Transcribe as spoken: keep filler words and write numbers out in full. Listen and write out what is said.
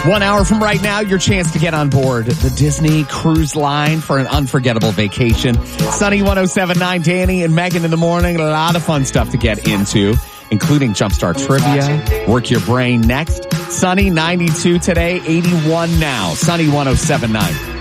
One hour from right now, your chance to get on board the Disney Cruise Line for an unforgettable vacation. Sunny one oh seven point nine, Danny and Megan in the morning. A lot of fun stuff to get into, including Jumpstart Trivia, Work Your Brain next. Sunny ninety-two today, eighty-one now. Sunny one oh seven point nine.